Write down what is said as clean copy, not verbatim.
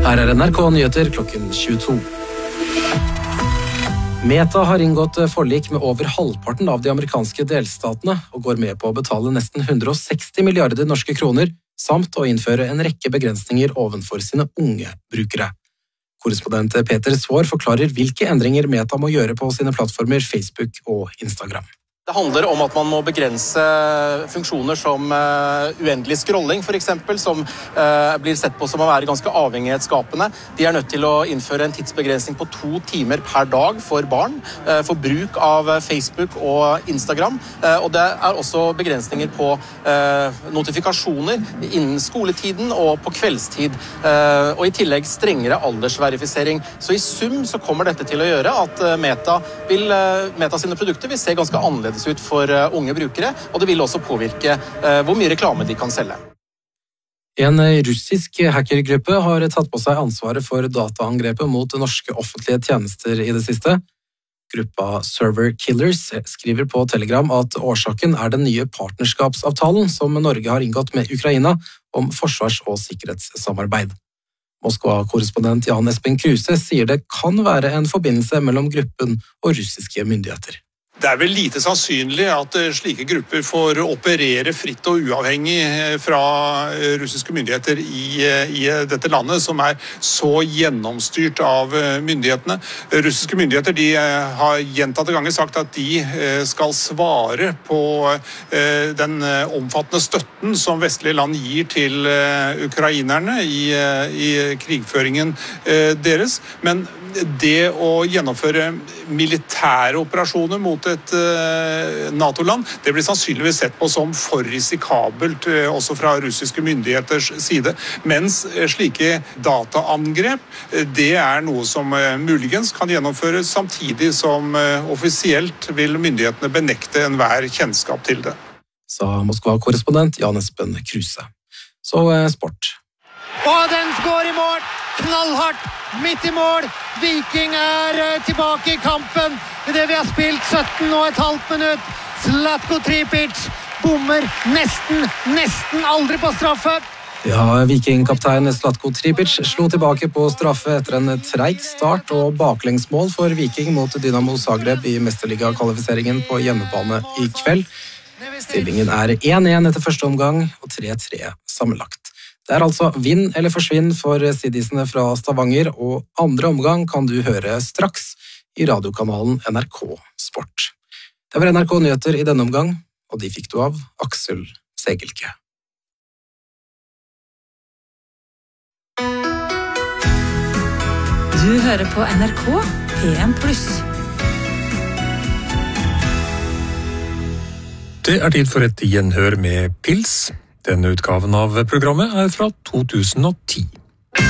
Her NRK Nyheter klokken 22. Meta har inngått forlik med over halvparten av de amerikanske delstatene og går med på å betale nesten 160 milliarder norske kroner, samt å innføre en rekke begrensninger ovenfor sine unge brukere. Korrespondent Peter Svaar forklarer hvilke endringer Meta må gjøre på sine plattformer Facebook og Instagram. Det handler om at man må begrense funksjoner som uendelig scrolling, for eksempel, som blir sett på som å være ganske avhengighetsskapende. De er nødt til å innføre en tidsbegrensning på 2 timer per dag for barn, for bruk av Facebook og Instagram. Og det er også begrensninger på notifikasjoner innen skoletiden og på kveldstid. Og i tillegg strengere aldersverifisering. Så i sum så kommer dette til å gjøre at Meta sine produkter vil se ganske annerledes ut for unge brukere, og det vil også påvirke hvor mye reklame de kan selge. En russisk hackergruppe har tatt på seg ansvaret for dataangrepet mot norske offentlige tjenester i det siste. Gruppa Server Killers skriver på Telegram at årsaken er den nye partnerskapsavtalen som Norge har inngått med Ukraina om forsvars- og sikkerhetssamarbeid. Moskva-korrespondent Jan Espen Kruse sier det kan være en forbindelse mellom gruppen og russiske myndigheter. Det er vel lite sannsynlig at slike grupper får operere fritt og uavhengig fra russiske myndigheter i dette landet, som er så gjennomstyrt av myndighetene. Russiske myndigheter de har gjentatte ganger sagt at de skal svare på den omfattende støtten som vestlige land gir til ukrainerne i krigføringen deres, men det å gjennomføre militære operasjoner mot et NATO-land, det blir sannsynligvis sett på som for risikabelt også fra russiske myndigheters side, mens slike dataangrep, det er noe som muligens kan gjennomføres samtidig som offisielt vil myndighetene benekte enhver kjennskap til det. Sa Moskva-korrespondent Jan Espen Kruse. Så sport. Og den går i mål! Knallhardt, midt i mål. Viking er tilbake i kampen. I det vi har spilt 17,5 minutt. Zlatko Tripic bommer nesten aldri på straffe. Ja, Viking-kaptein Zlatko Tripic slo tilbake på straffe etter en treig start og baklengsmål for Viking mot Dynamo Zagreb i mesterliga-kvalifiseringen på hjemmebane i kveld. Stillingen er 1-1 etter første omgang og 3-3 sammenlagt. Det er altså vinn eller forsvinn for sidisene fra Stavanger, og andre omgang kan du høre straks i radiokanalen NRK Sport. Det var NRK Nyheter i denne omgang, og de fikk du av Aksel Segelke. Du hører på NRK PM+. Det er tid for et gjenhør med Pils. Denne utgaven av programmet er fra 2010.